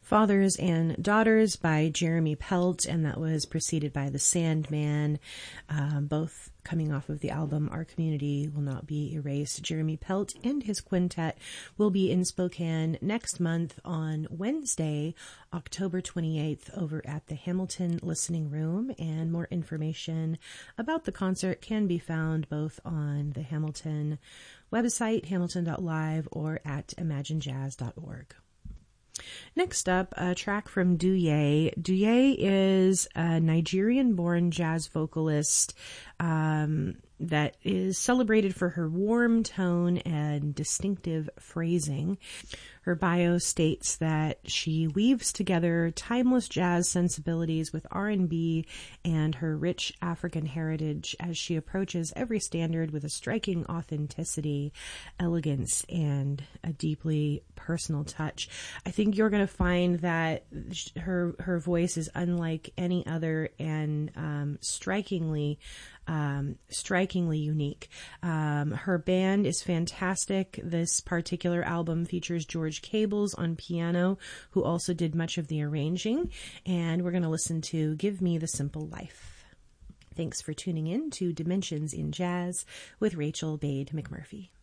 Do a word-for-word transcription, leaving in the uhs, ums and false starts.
Fathers and Daughters by Jeremy Pelt, and that was preceded by The Sandman, um, both coming off of the album Our Community Will Not Be Erased. Jeremy Pelt and his quintet will be in Spokane next month on Wednesday, October twenty-eighth, over at the Hamilton Listening Room, and more information about the concert can be found both on the Hamilton website, hamilton dot live, or at imagine jazz dot org. Next up, a track from Douye. Douye is a Nigerian-born jazz vocalist um, that is celebrated for her warm tone and distinctive phrasing. Her bio states that she weaves together timeless jazz sensibilities with R and B and her rich African heritage as she approaches every standard with a striking authenticity, elegance, and a deeply personal touch. I think you're going to find that her her voice is unlike any other and um, strikingly Um, strikingly unique. Um, her band is fantastic. This particular album features George Cables on piano, who also did much of the arranging. And we're going to listen to Give Me the Simple Life. Thanks for tuning in to Dimensions in Jazz with Rachel Bade McMurphy.